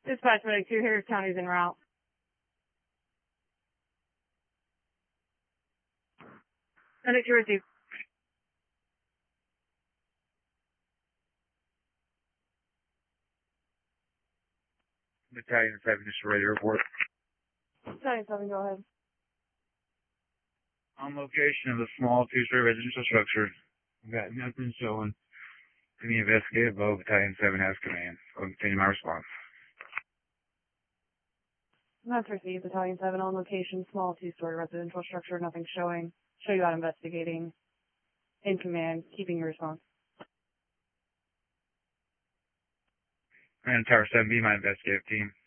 Dispatch Medic 2, Harris County's en route. Medic 2 receive. Battalion 7, just ready to report. Battalion 7, go ahead. On location of the small two-story residential structure. We've got nothing showing. Any investigative above, Battalion 7 has command. I'll continue my response. That's received. Battalion 7 on location, small two-story residential structure, nothing showing. Show you out investigating. In command, keeping your response. And Tower 7, be my investigative team.